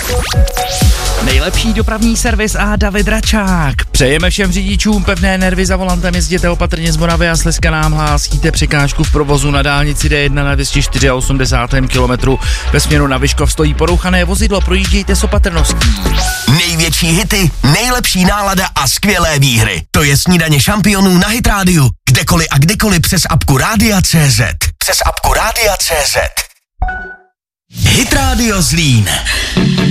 Nejlepší dopravní servis a David Račák. Přejeme všem řidičům pevné nervy za volantem, jezděte opatrně z Moravy a Slezska, nám hlásíte překážku v provozu na dálnici D1 na 284 kilometru. Ve směru na Vyškov stojí porouchané vozidlo, projíždějte s opatrností. Největší hity, nejlepší nálada a skvělé výhry. To je Snídaně šampionů na Hit Radio. Kdekoliv a kdykoliv přes apku Rádia.cz. Přes apku Rádia.cz. Hit Radio Zlín.